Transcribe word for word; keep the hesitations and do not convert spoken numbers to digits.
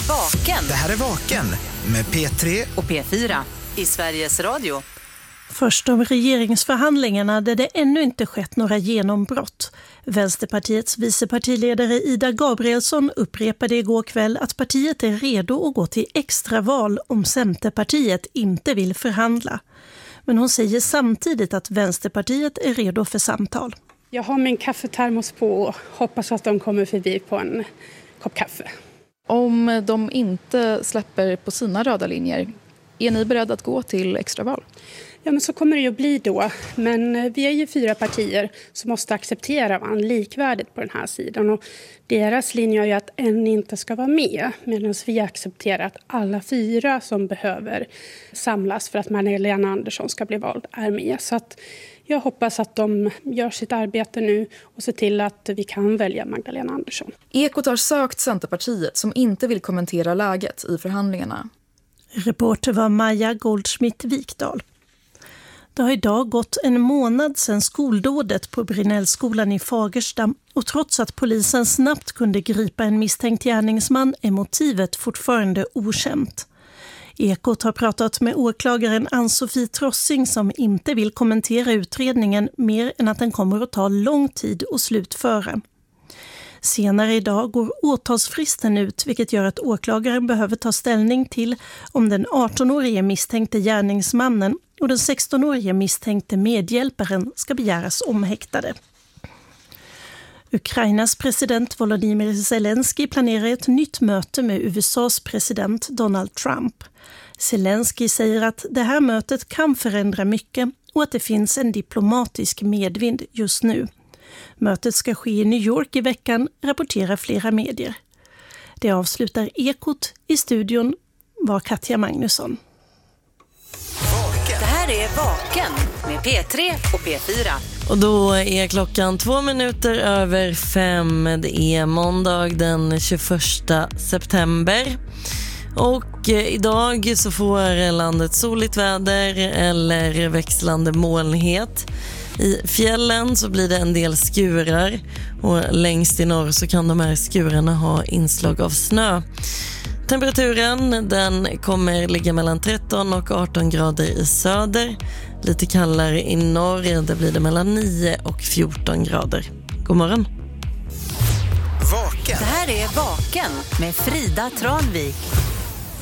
Vaken. Det här är Vaken med P tre och P fyra i Sveriges Radio. Först om regeringsförhandlingarna där det ännu inte skett några genombrott. Vänsterpartiets vicepartiledare Ida Gabrielsson upprepade igår kväll att partiet är redo att gå till extraval om Centerpartiet inte vill förhandla. Men hon säger samtidigt att Vänsterpartiet är redo för samtal. Jag har min kaffetermos på och hoppas att de kommer förbi på en kopp kaffe. Om de inte släpper på sina röda linjer, är ni beredda att gå till extraval? Ja, men så kommer det ju bli då. Men vi är ju fyra partier som måste acceptera varandra likvärdigt på den här sidan. Och deras linje är ju att en inte ska vara med. Medan vi accepterar att alla fyra som behöver samlas för att Magdalena Andersson ska bli vald är med. Så att jag hoppas att de gör sitt arbete nu och ser till att vi kan välja Magdalena Andersson. Ekot har sökt Centerpartiet som inte vill kommentera läget i förhandlingarna. Reporter var Maja Goldschmidt-Vikdal. Det har idag gått en månad sedan skoldådet på Brinnellskolan i Fagersta och trots att polisen snabbt kunde gripa en misstänkt gärningsman är motivet fortfarande okänt. Ekot har pratat med åklagaren Ann-Sofie Trossing som inte vill kommentera utredningen mer än att den kommer att ta lång tid att slutföra. Senare idag går åtalsfristen ut vilket gör att åklagaren behöver ta ställning till om den arton-årige misstänkte gärningsmannen och den sexton-årige misstänkte medhjälparen ska begäras omhäktade. Ukrainas president Volodymyr Zelensky planerar ett nytt möte med U S A:s president Donald Trump. Zelensky säger att det här mötet kan förändra mycket och att det finns en diplomatisk medvind just nu. Mötet ska ske i New York i veckan, rapporterar flera medier. Det avslutar Ekot. I studion var Katja Magnusson. Det här är Vaken med P tre och P fyra. Och då är klockan två minuter över fem. Det är måndag den tjugoförsta september. Och idag så får landet soligt väder eller växlande molnighet. I fjällen så blir det en del skurar och längst i norr så kan de här skurarna ha inslag av snö. Temperaturen den kommer ligga mellan tretton och arton grader i söder. Lite kallare i norr, där blir det mellan nio och fjorton grader. God morgon. Vaken. Det här är Vaken med Frida Tranvik.